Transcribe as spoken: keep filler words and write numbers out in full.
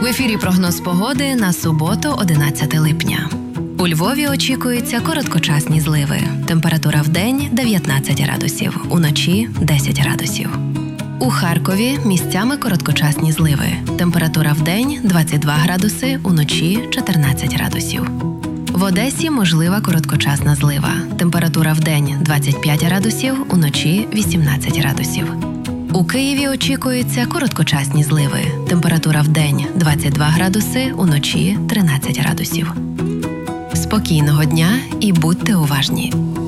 В ефірі прогноз погоди на суботу, одинадцяте липня. У Львові очікуються короткочасні зливи. Температура вдень – дев'ятнадцять градусів, уночі – десять градусів. У Харкові місцями короткочасні зливи. Температура вдень – двадцять два градуси, уночі – чотирнадцять градусів. В Одесі можлива короткочасна злива. Температура вдень – двадцять п'ять градусів, уночі – вісімнадцять градусів. У Києві очікуються короткочасні зливи. Температура вдень – двадцять два градуси, уночі – тринадцять градусів. Спокійного дня і будьте уважні!